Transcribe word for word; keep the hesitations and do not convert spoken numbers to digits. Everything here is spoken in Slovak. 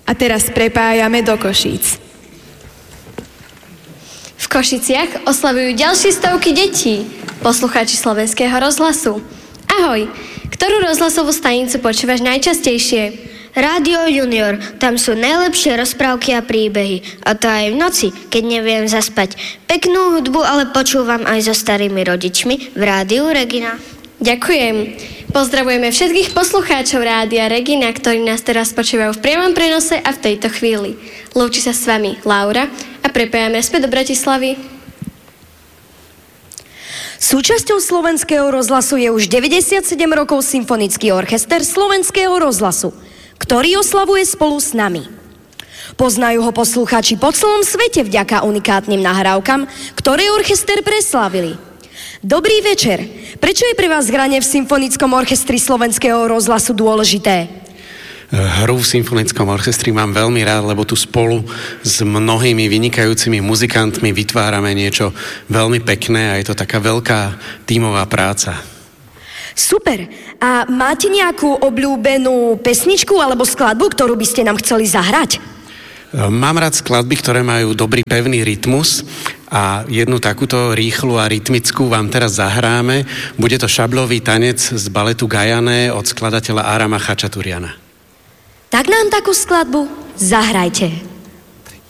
A teraz prepájame do Košíc. V Košiciach oslavujú ďalšie stovky detí, poslucháči Slovenského rozhlasu. Ahoj, ktorú rozhlasovú stanicu počúvaš najčastejšie? Rádio Junior, tam sú najlepšie rozprávky a príbehy. A to aj v noci, keď neviem zaspať. Peknú hudbu ale počúvam aj so starými rodičmi v Rádiu Regina. Ďakujem. Pozdravujeme všetkých poslucháčov Rádia Regina, ktorí nás teraz počúvajú v priamom prenose a v tejto chvíli. Lúči sa s vami Laura a prepájame späť do Bratislavy. Súčasťou Slovenského rozhlasu je už deväťdesiatsedem rokov Symfonický orchester Slovenského rozhlasu, ktorý oslavuje spolu s nami. Poznajú ho poslucháči po celom svete vďaka unikátnym nahrávkam, ktoré orchester preslávili. Dobrý večer. Prečo je pre vás hranie v Symfonickom orchestri Slovenského rozhlasu dôležité? Hru v Symfonickom orchestri mám veľmi rád, lebo tu spolu s mnohými vynikajúcimi muzikantmi vytvárame niečo veľmi pekné a je to taká veľká tímová práca. Super. A máte nejakú obľúbenú pesničku alebo skladbu, ktorú by ste nám chceli zahrať? Mám rád skladby, ktoré majú dobrý pevný rytmus a jednu takúto rýchlu a rytmickú vám teraz zahráme. Bude to šablový tanec z baletu Gajané od skladateľa Árama Chačaturiana. Tak nám takú skladbu zahrajte.